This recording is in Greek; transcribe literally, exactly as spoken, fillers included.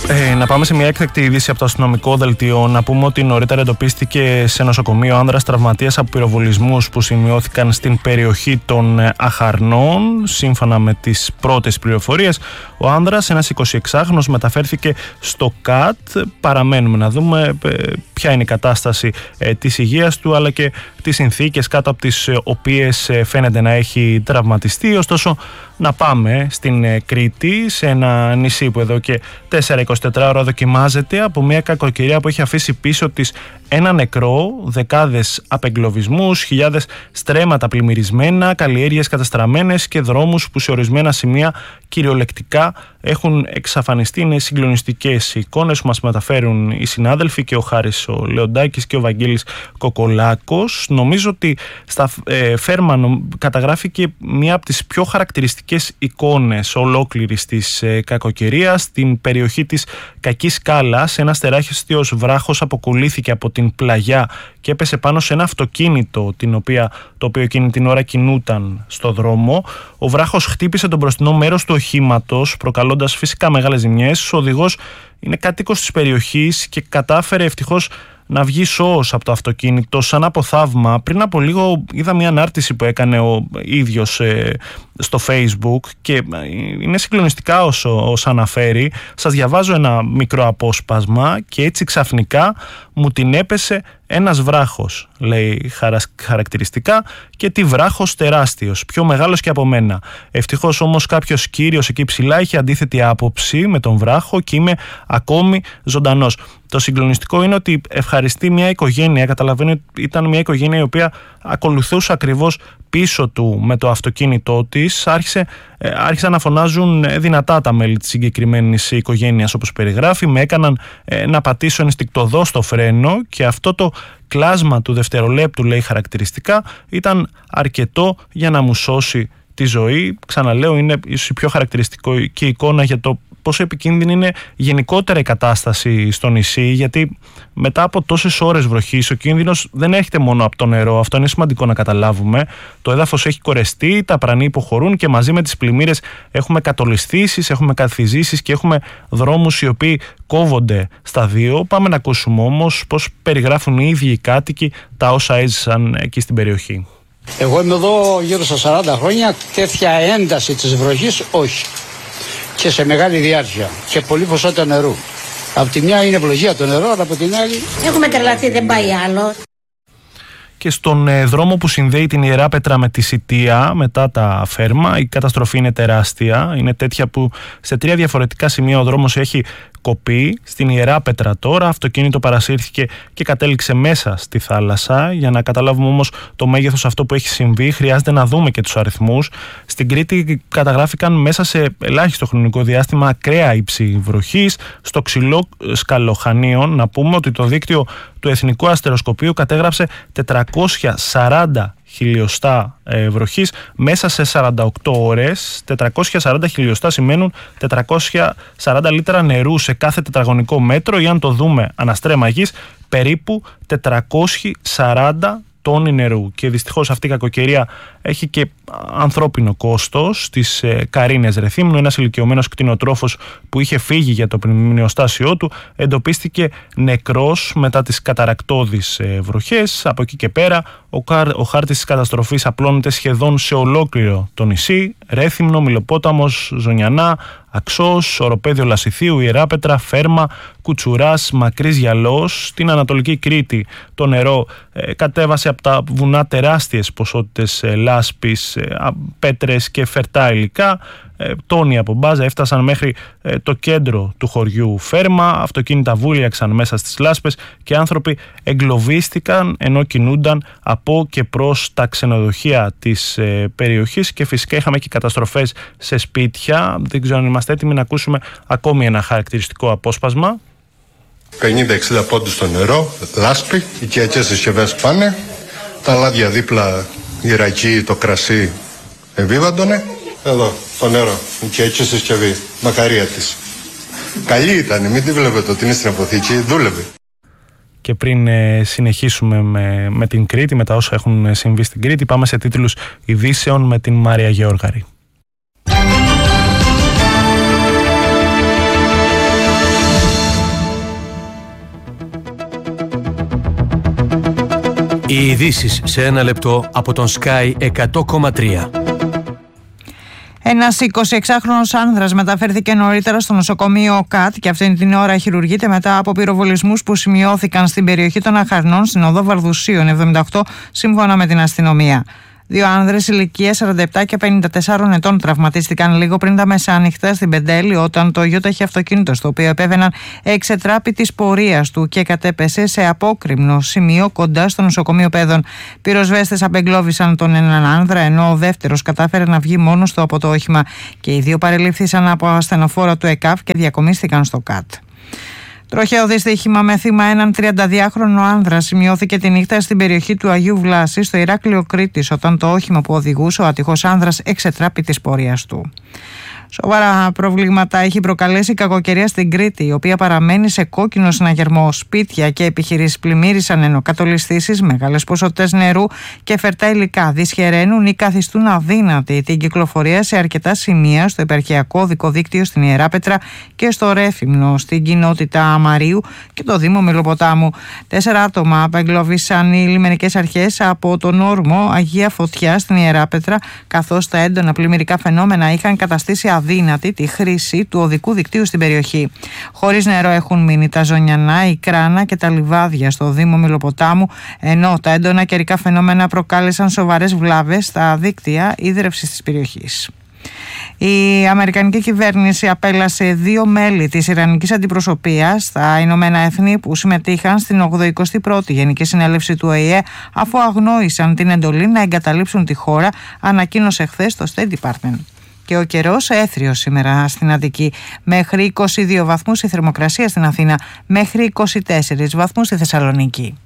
Ε, να πάμε σε μια έκτακτη είδηση από το αστυνομικό δελτίο. Να πούμε ότι νωρίτερα εντοπίστηκε σε νοσοκομείο άνδρας τραυματίας από πυροβολισμούς που σημειώθηκαν στην περιοχή των Αχαρνών. Σύμφωνα με τις πρώτες πληροφορίες, ο άνδρας, ένας εικοσιεξάχρονος, μεταφέρθηκε στο ΚΑΤ. Παραμένουμε να δούμε ε, ποια είναι η κατάσταση ε, της υγείας του, αλλά και τις συνθήκες κάτω από τις οποίες ε, φαίνεται να έχει τραυματιστεί. Ωστόσο, να πάμε στην Κρήτη, σε ένα νησί που εδώ και τέσσερα εικοσιτέσσερις ώρα δοκιμάζεται από μια κακοκαιρία που έχει αφήσει πίσω της ένα νεκρό, δεκάδες απεγκλωβισμούς, χιλιάδες στρέμματα πλημμυρισμένα, καλλιέργειες καταστραμμένες και δρόμους που σε ορισμένα σημεία κυριολεκτικά έχουν εξαφανιστεί. Είναι συγκλονιστικές εικόνες που μας μεταφέρουν οι συνάδελφοι, και ο Χάρης ο Λεοντάκης και ο Βαγγέλης Κοκολάκος. Νομίζω ότι στα ε, Φέρμα καταγράφηκε μία από τις πιο χαρακτηριστικές εικόνες ολόκληρης της ε, κακοκαιρίας. Στην περιοχή της Κακής Σκάλας, ένας τεράστιος βράχος αποκολλήθηκε από την πλαγιά και έπεσε πάνω σε ένα αυτοκίνητο την οποία, το οποίο εκείνη την ώρα κινούταν στο δρόμο. Ο βράχος χτύπησε το μπροστινό μέρος του οχήματος, προκαλώντας φυσικά μεγάλες ζημιές. Ο οδηγός είναι κάτοικος της περιοχής και κατάφερε ευτυχώς να βγει σώος από το αυτοκίνητο. Σαν από θαύμα, πριν από λίγο είδα μια ανάρτηση που έκανε ο ίδιος ε, στο Facebook και είναι συγκλονιστικά όσο, όσο αναφέρει. Σας διαβάζω ένα μικρό απόσπασμα: και έτσι ξαφνικά μου την έπεσε ένας βράχος, λέει χαρακτηριστικά, και τι βράχος τεράστιος, πιο μεγάλος και από μένα. Ευτυχώς όμως κάποιος κύριος εκεί ψηλά είχε αντίθετη άποψη με τον βράχο και είμαι ακόμη ζωντανός. Το συγκλονιστικό είναι ότι ευχαριστεί μια οικογένεια, καταλαβαίνει ότι ήταν μια οικογένεια η οποία ακολουθούσε ακριβώς πίσω του με το αυτοκίνητό της. Άρχισε, ε, άρχισαν να φωνάζουν δυνατά τα μέλη της συγκεκριμένης οικογένειας, όπως περιγράφει. Με έκαναν ε, να πατήσω ενστικτωδώς στο φρένο και αυτό το κλάσμα του δευτερολέπτου, λέει χαρακτηριστικά, ήταν αρκετό για να μου σώσει τη ζωή. Ξαναλέω, είναι ίσως η πιο χαρακτηριστική εικόνα για το πόσο επικίνδυνη είναι γενικότερα η κατάσταση στο νησί, γιατί μετά από τόσες ώρες βροχής ο κίνδυνος δεν έρχεται μόνο από το νερό. Αυτό είναι σημαντικό να καταλάβουμε. Το έδαφος έχει κορεστεί, τα πρανοί υποχωρούν και μαζί με τις πλημμύρες έχουμε κατολισθήσεις, έχουμε καθιζήσεις και έχουμε δρόμους οι οποίοι κόβονται στα δύο. Πάμε να ακούσουμε όμως πώς περιγράφουν οι ίδιοι οι κάτοικοι τα όσα έζησαν εκεί στην περιοχή. Εγώ είμαι εδώ γύρω στα σαράντα χρόνια, τέτοια ένταση της βροχής όχι. Και σε μεγάλη διάρκεια και πολύ ποσότητα νερού. Από τη μια είναι ευλογία το νερό, αλλά από την άλλη έχουμε τρελαθεί, δεν πάει άλλο. Και στον ε, δρόμο που συνδέει την Ιεράπετρα με τη Σιτία, μετά τα Φέρμα, η καταστροφή είναι τεράστια. Είναι τέτοια που σε τρία διαφορετικά σημεία ο δρόμος έχει κοπεί. Στην Ιεράπετρα τώρα αυτοκίνητο παρασύρθηκε και κατέληξε μέσα στη θάλασσα. Για να καταλάβουμε όμως το μέγεθος αυτό που έχει συμβεί, χρειάζεται να δούμε και τους αριθμούς. Στην Κρήτη καταγράφηκαν μέσα σε ελάχιστο χρονικό διάστημα ακραία ύψη βροχής. Στο Ξυλό Σκαλοχανίων, να πούμε ότι το δίκτυο του Εθνικού Αστεροσκοπείου κατέγραψε τετρακόσια σαράντα χιλιοστά ε, βροχής μέσα σε σαράντα οκτώ ώρες. τετρακόσια σαράντα χιλιοστά σημαίνουν τετρακόσια σαράντα λίτρα νερού σε κάθε τετραγωνικό μέτρο, ή αν το δούμε αναστρέμα γης, περίπου τετρακόσια σαράντα τόνοι νερού. Και δυστυχώς αυτή η κακοκαιρία έχει και ανθρώπινο κόστος. Στις ε, Καρίνες Ρεθύμνου, ένας ηλικιωμένος κτηνοτρόφος που είχε φύγει για το μνημειοστάσιό του εντοπίστηκε νεκρός μετά τις καταρακτώδεις ε, βροχές. Από εκεί και πέρα ο, καρ, ο χάρτης της καταστροφής απλώνεται σχεδόν σε ολόκληρο το νησί. Ρέθυμνο, Μιλοπόταμος, Ζωνιανά, Αξός, Οροπέδιο Λασιθίου, Ιεράπετρα, Φέρμα, Κουτσουράς, Μακρύς Γιαλός. Στην Ανατολική Κρήτη το νερό ε, κατέβασε από τα βουνά τεράστιες ποσότητες ε, λάσπης, ε, πέτρες και φερτά υλικά. Ε, τόνοι από μπάζα έφτασαν μέχρι ε, το κέντρο του χωριού Φέρμα. Αυτοκίνητα βούλιαξαν μέσα στις λάσπες και άνθρωποι εγκλωβίστηκαν ενώ κινούνταν από και προς τα ξενοδοχεία της ε, περιοχής. Και φυσικά είχαμε και καταστροφές σε σπίτια. Δεν ξέρω αν είμαστε έτοιμοι να ακούσουμε ακόμη ένα χαρακτηριστικό απόσπασμα. πενήντα εξήντα πόντους στο νερό, λάσπη, οικιακές συσκευές πάνε, τα λάδια δίπλα, η ρακή, το κρασί εμβίβαντωνε. Εδώ, το νερό, οικιακή συσκευή, μακαρία της. Καλή ήταν, μην τη βλέπετε ότι είναι στην αποθήκη, δούλευε. Και πριν ε, συνεχίσουμε με, με την Κρήτη, με τα όσα έχουν συμβεί στην Κρήτη, πάμε σε τίτλους ειδήσεων με την Μάρια Γεώργαρη. Οι ειδήσεις σε ένα λεπτό από τον Sky εκατό κόμμα τρία. Ένας εικοσιεξάχρονος άνδρας μεταφέρθηκε νωρίτερα στο νοσοκομείο ΚΑΤ και αυτήν την ώρα χειρουργείται μετά από πυροβολισμούς που σημειώθηκαν στην περιοχή των Αχαρνών στην οδό Βαρδουσίων εβδομήντα οκτώ, σύμφωνα με την αστυνομία. Δύο άνδρες ηλικίας σαράντα επτά και πενήντα τεσσάρων ετών τραυματίστηκαν λίγο πριν τα μεσάνυχτα στην Πεντέλη, όταν το γιόταχη αυτοκίνητο στο οποίο επέβαιναν εξετράπη της πορείας του και κατέπεσε σε απόκρημνο σημείο κοντά στο νοσοκομείο Παιδών. Πυροσβέστες απεγκλώβησαν τον έναν άνδρα, ενώ ο δεύτερος κατάφερε να βγει μόνος του από το όχημα, και οι δύο παρελήφθησαν από ασθενοφόρα του ΕΚΑΒ και διακομίστηκαν στο ΚΑΤ. Τροχαίο δυστύχημα με θύμα έναν τριανταδυάχρονο άνδρα σημειώθηκε τη νύχτα στην περιοχή του Αγίου Βλάση, στο Ηράκλειο Κρήτης, όταν το όχημα που οδηγούσε ο ατυχός άνδρας εξετράπη της πορείας του. Σοβαρά προβλήματα έχει προκαλέσει η κακοκαιρία στην Κρήτη, η οποία παραμένει σε κόκκινο συναγερμό. Σπίτια και επιχειρήσεις πλημμύρισαν, ενώ κατολισθήσεις, μεγάλες ποσότητες νερού και φερτά υλικά δυσχεραίνουν ή καθιστούν αδύνατη την κυκλοφορία σε αρκετά σημεία στο επαρχιακό οδικό δίκτυο στην Ιεράπετρα και στο Ρέφυμνο, στην κοινότητα Αμαρίου και το Δήμο Μελοποτάμου. Τέσσερα άτομα απεγκλώβησαν οι λιμενικές αρχές από τον όρμο Αγία Φωτιά στην Ιεράπετρα, καθώς τα έντονα πλημμυρικά φαινόμενα είχαν καταστήσει αδύνατη τη χρήση του οδικού δικτύου στην περιοχή. Χωρίς νερό έχουν μείνει τα Ζωνιανά, η Κράνα και τα Λιβάδια στο Δήμο Μελοποτάμου, ενώ τα έντονα καιρικά φαινόμενα προκάλεσαν σοβαρές βλάβες στα δίκτυα ίδρευσης της περιοχής. Η Αμερικανική κυβέρνηση απέλασε δύο μέλη της Ιρανικής Αντιπροσωπείας στα Ηνωμένα Έθνη που συμμετείχαν στην ογδοηκοστή πρώτη Γενική Συνέλευση του Ο Η Ε, αφού αγνόησαν την εντολή να εγκαταλείψουν τη χώρα, ανακοίνωσε χθες το State Department. Και ο καιρός έθριος σήμερα στην Αττική. Μέχρι είκοσι δύο βαθμούς η θερμοκρασία στην Αθήνα, μέχρι είκοσι τέσσερις βαθμούς στη Θεσσαλονίκη.